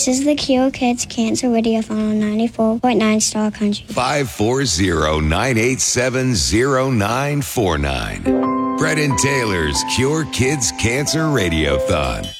This is the Keo Kids Cancer Radiothon on 94.9 Star Country. 540-987-0949. Brett and Taylor's Cure Kids Cancer Radiothon.